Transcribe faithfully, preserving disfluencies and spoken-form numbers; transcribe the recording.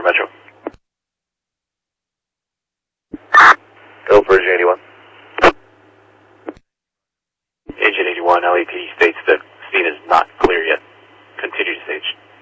Metro. Go for Agent eighty-one. Agent eighty-one, L A P D states that scene is not clear yet. Continue to stage.